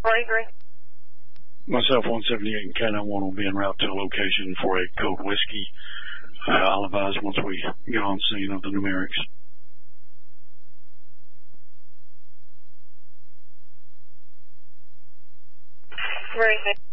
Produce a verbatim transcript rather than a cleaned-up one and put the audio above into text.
forty-three. Myself, one seventy-eight and K nine one will be en route to a location for a code whiskey. Uh, I'll advise once we get on scene of the numerics. Very good.